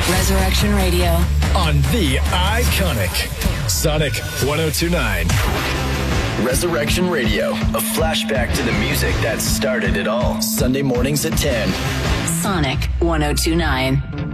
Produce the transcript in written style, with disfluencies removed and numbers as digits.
Resurrection Radio. On the iconic Sonic 102.9. Resurrection Radio, a flashback to the music that started it all. Sunday mornings at 10. Sonic 102.9.